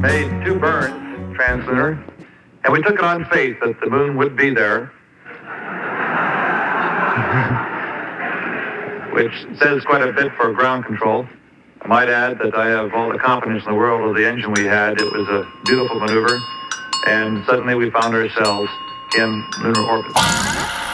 made 2 burns, translunar, and we took it on faith that the moon would be there, which says quite a bit for ground control. I might add that I have all the confidence in the world of the engine we had. It was a beautiful maneuver, and suddenly we found ourselves in lunar orbit.